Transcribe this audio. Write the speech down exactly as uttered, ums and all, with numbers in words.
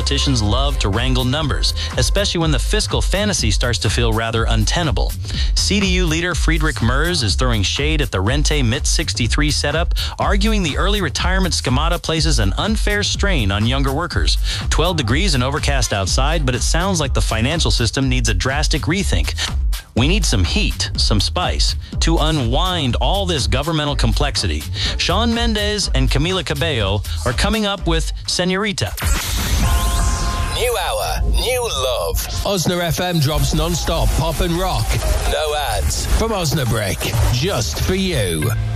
politicians love to wrangle numbers, especially when the fiscal fantasy starts to feel rather untenable. C D U leader Friedrich Merz is throwing shade at the Rente Mit sixty-three setup, arguing the early retirement schemata places an unfair strain on younger workers. twelve degrees and overcast outside, but it sounds like the financial system needs a drastic rethink. We need some heat, some spice, to unwind all this governmental complexity. Shawn Mendes and Camila Cabello are coming up with Senorita. New hour, new love. Osna F M drops non-stop pop and rock. No ads. From Osnabrück, just for you.